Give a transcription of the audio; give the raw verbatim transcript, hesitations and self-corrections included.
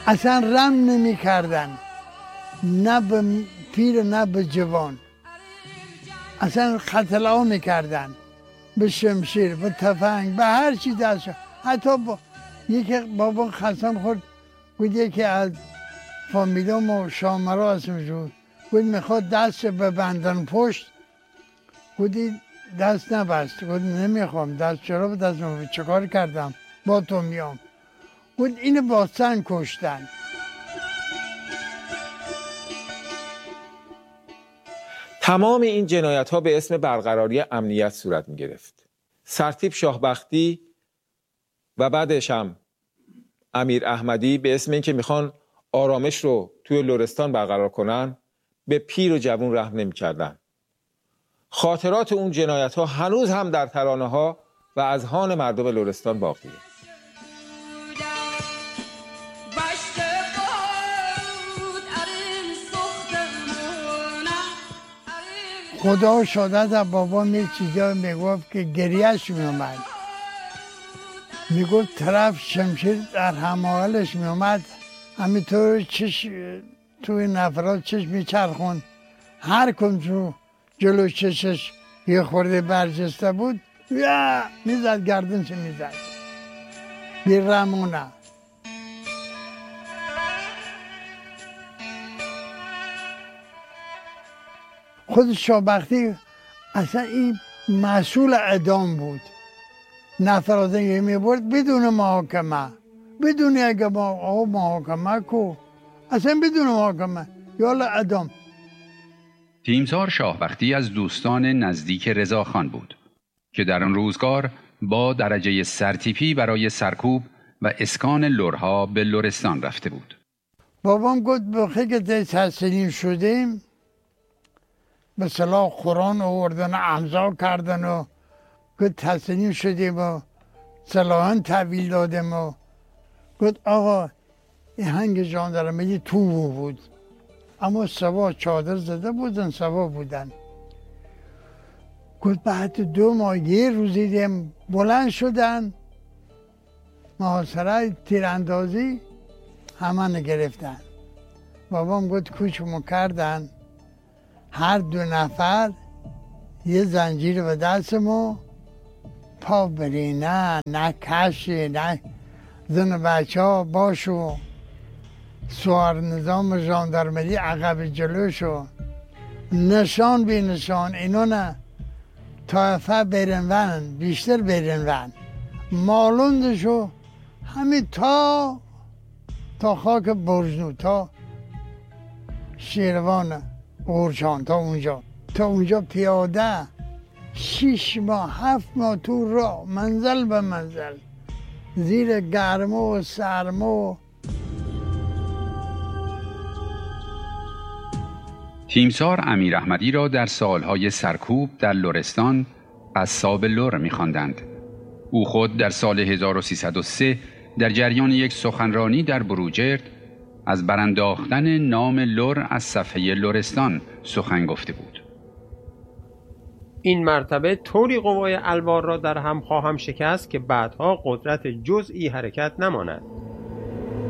اصلا رم نمی کردن، نه به پیر نه به جوان. اصلا قتل می کردن به شمشیر، به تفنگ، به هر چی دست. حتی با یکی بابا خستم خورد، بود یکی از فامیلام و شامرا اسمش بود، بود میخواد دست ببندن پشت، بودی دست نبست، بود نمیخوام دست، چرا به دست نبست، چه کار کردم با تو میام، بود اینو با سنگ کشتن. تمام این جنایت ها به اسم برقراری امنیت صورت می گرفت. سرتیپ شاهبختی و بعدش هم امیر احمدی به اسم این که میخوان آرامش رو توی لرستان برقرار کنن به پیر و جوون رحم نمی کردن. خاطرات اون جنایت ها هنوز هم در ترانه ها و اذهان مردم لرستان باقیه. خدا شده در بابا می چیزا میگفت که گریهش میومد، میگفت طرف شمشیر در هماغلش میومد، همینطور چش توی نفرات چش میچرخون، هر کن تو جلو چشش یه خورده برجسته بود یا میزد گردنش میزد بی رمونه. خود شاهبختی اصلا این مسئول اعدام بود، نفرات یه میبرد بدون محاکمه، بدون اگه با محاکمه کو، اصلا بدون محاکمه یالا اعدام. تیمسار شاهبختی از دوستان نزدیک رضاخان بود که در آن روزگار با درجه سرتیپی برای سرکوب و اسکان لرها به لرستان رفته بود. بابام گفت بخی که تحصیلیم شدیم به صلاح قرآن آوردن و امضا کردن و گفت تحصیلیم شدیم و صلاحاً تحویل دادیم و گفت آقا این هنگ ژاندارمری تو بود، اما سوا چادر زده بودن، سوا بودن. گفت بعد دو ماه یه روزی دیم بلند شدن، محاصره تیراندازی همه گرفتن. بابام گفت کوچمو کردن، هر دو نفر یه زنجیر به دستمو، پا بری نه نه کشی نه زن بچه ها باشو، سوار نظام ژاندارمری عقب جلوشو، نشان بی نشان، اینو نه طایفه برن ون، بیشتر برن ون، مالوندشو همین تا تا خاک برجنو، تا شیروان اورچان، تا اونجا تا اونجا پیاده شیش ماه هفت ماه تو راه، منزل به منزل، زیر گرما و سرما. تیمسار امیر احمدی را در سالهای سرکوب در لرستان قصاب لر می‌خواندند. او خود در سال هزار و سیصد و سه در جریان یک سخنرانی در بروجرد از برانداختن نام لر از صفحه لرستان سخن گفته بود. این مرتبه طوری قوای الوار را در هم خواهم شکست که بعدها قدرت جزئی حرکت نماند.